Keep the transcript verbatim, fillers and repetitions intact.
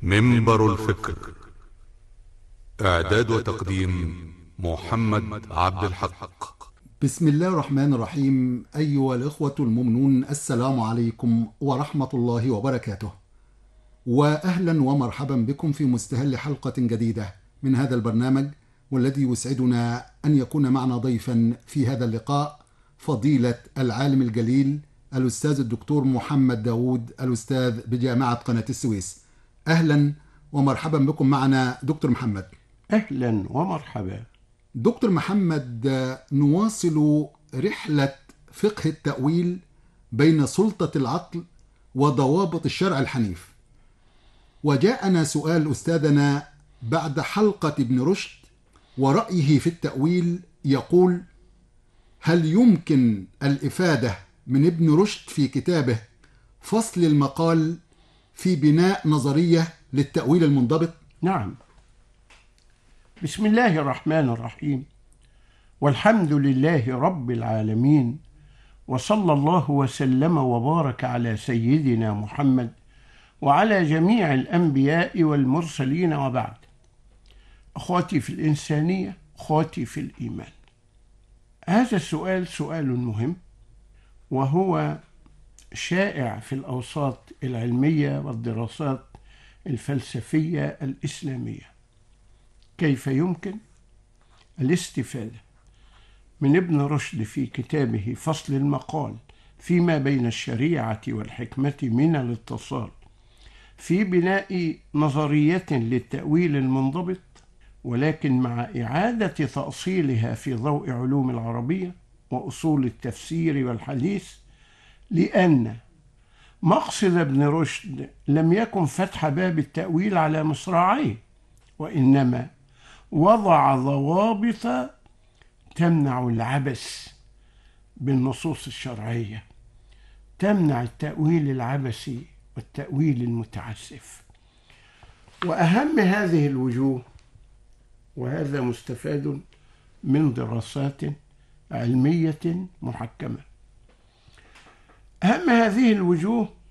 منبر الفكر. إعداد وتقديم محمد عبد الحق. بسم الله الرحمن الرحيم. أيها الإخوة المؤمنون، السلام عليكم ورحمة الله وبركاته، وأهلا ومرحبا بكم في مستهل حلقة جديدة من هذا البرنامج، والذي يسعدنا أن يكون معنا ضيفا في هذا اللقاء فضيلة العالم الجليل الأستاذ الدكتور محمد داود، الأستاذ بجامعة قناة السويس. أهلا ومرحبا بكم معنا دكتور محمد. أهلا ومرحبا دكتور محمد، نواصل رحلة فقه التأويل بين سلطة العقل وضوابط الشرع الحنيف، وجاءنا سؤال أستاذنا بعد حلقة ابن رشد ورأيه في التأويل، يقول: هل يمكن الإفادة من ابن رشد في كتابه فصل المقال في بناء نظرية للتأويل المنضبط؟ نعم. بسم الله الرحمن الرحيم، والحمد لله رب العالمين، وصلى الله وسلم وبارك على سيدنا محمد وعلى جميع الأنبياء والمرسلين، وبعد. أخواتي في الإنسانية، أخواتي في الإيمان، هذا السؤال سؤال مهم، وهو شائع في الأوساط العلمية والدراسات الفلسفية الإسلامية. كيف يمكن الاستفادة من ابن رشد في كتابه فصل المقال فيما بين الشريعة والحكمة من الاتصال في بناء نظرية للتأويل المنضبط، ولكن مع إعادة تأصيلها في ضوء علوم العربية وأصول التفسير والحديث، لأن مقصد ابن رشد لم يكن فتح باب التأويل على مصراعيه، وإنما وضع ضوابط تمنع العبث بالنصوص الشرعية، تمنع التأويل العبثي والتأويل المتعسف. وأهم هذه الوجوه، وهذا مستفاد من دراسات علمية محكمة، أهم هذه الوجوه